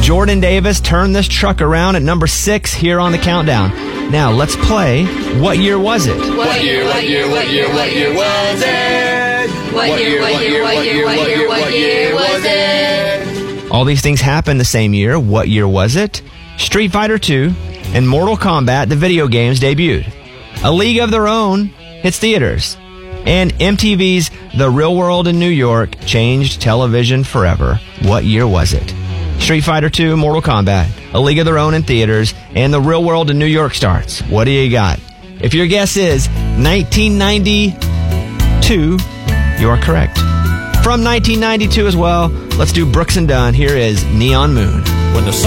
Jordan Davis turned this truck around at number 6 here on the countdown. Now, let's play What Year Was It? What year was it? What year was it? All these things happened the same year. What year was it? Street Fighter II and Mortal Kombat, the video games, debuted. A League of Their Own hits theaters. And MTV's The Real World in New York changed television forever. What year was it? Street Fighter II, Mortal Kombat, A League of Their Own in theaters, and The Real World in New York starts. What do you got? If your guess is 1992, you are correct. From 1992 as well, let's do Brooks and Dunn. Here is Neon Moon. When the